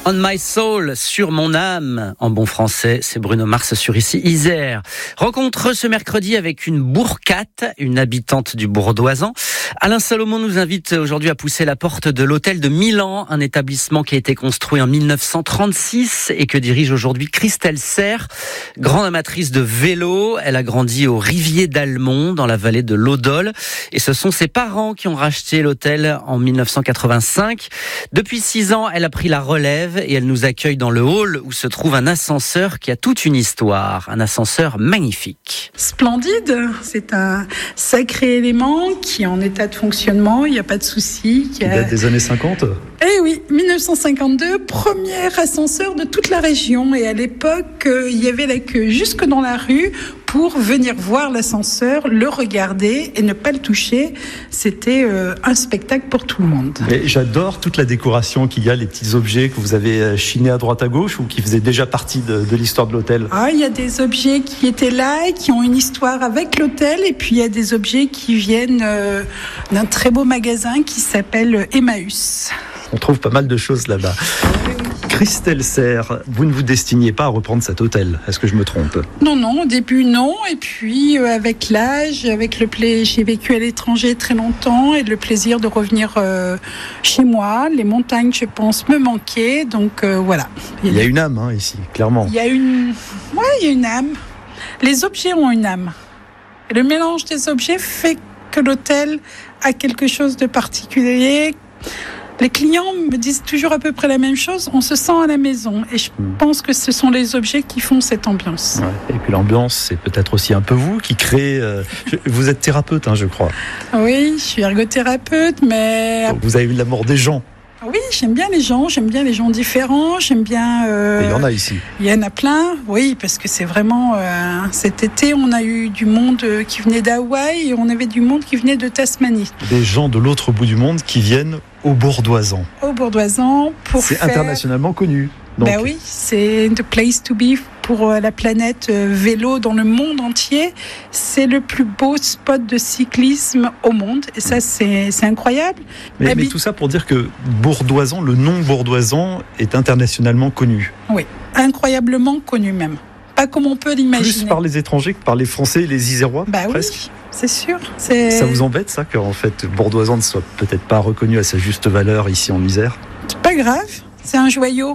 On my soul, sur mon âme, en bon français, c'est Bruno Mars sur Ici Isère. Rencontre ce mercredi avec une bourcate, une habitante du Bourdoisan. Alain Salomon nous invite aujourd'hui à pousser la porte de l'hôtel de Milan, un établissement qui a été construit en 1936 et que dirige aujourd'hui Christelle Serre, grande amatrice de vélo. Elle a grandi au Rivier d'Almont, dans la vallée de l'Odole. Et ce sont ses parents qui ont racheté l'hôtel en 1985. Depuis 6 ans, elle a pris la relève et elle nous accueille dans le hall où se trouve un ascenseur qui a toute une histoire. Un ascenseur magnifique. Splendide, c'est un sacré élément qui est en état de fonctionnement, il n'y a pas de souci. Il date des années 50 ? Eh oui, 1952, premier ascenseur de toute la région. Et à l'époque, il y avait la queue jusque dans la rue pour venir voir l'ascenseur, le regarder et ne pas le toucher. C'était un spectacle pour tout le monde. Et j'adore toute la décoration qu'il y a, les petits objets que vous avez chinés à droite à gauche ou qui faisaient déjà partie de l'histoire de l'hôtel. Il y a des objets qui étaient là et qui ont une histoire avec l'hôtel. Et puis il y a des objets qui viennent d'un très beau magasin qui s'appelle Emmaüs. On trouve pas mal de choses là-bas. Christelle Serre, vous ne vous destiniez pas à reprendre cet hôtel, est-ce que je me trompe ? Non, au début non, et puis avec l'âge, j'ai vécu à l'étranger très longtemps et le plaisir de revenir chez moi, les montagnes je pense me manquaient, donc voilà. Il y a une âme ici, clairement. Il y a une âme, les objets ont une âme, et le mélange des objets fait que l'hôtel a quelque chose de particulier. Les clients me disent toujours à peu près la même chose, on se sent à la maison. Et je pense que ce sont les objets qui font cette ambiance. Ouais. Et puis l'ambiance, c'est peut-être aussi un peu vous qui créez... Vous êtes thérapeute, je crois. Oui, je suis ergothérapeute, mais... Donc vous avez eu l'amour des gens. Oui, j'aime bien les gens différents, j'aime bien... Et il y en a ici. Il y en a plein, oui, parce que c'est vraiment... cet été, on a eu du monde qui venait d'Hawaï et on avait du monde qui venait de Tasmanie. Des gens de l'autre bout du monde qui viennent au Bourdoisan. Au Bourdoisan pour C'est faire... internationalement connu. Donc... Ben oui, c'est the place to be pour la planète vélo dans le monde entier. C'est le plus beau spot de cyclisme au monde. Et ça, c'est incroyable. Mais tout ça pour dire que Bourdoisan, le nom Bourdoisan est internationalement connu. Oui, incroyablement connu même. Pas comme on peut l'imaginer. Plus par les étrangers que par les Français et les Isérois, presque. Oui, c'est sûr. Ça vous embête, ça, qu'en fait, Bourdoisan ne soit peut-être pas reconnu à sa juste valeur ici en Isère ? C'est pas grave, c'est un joyau.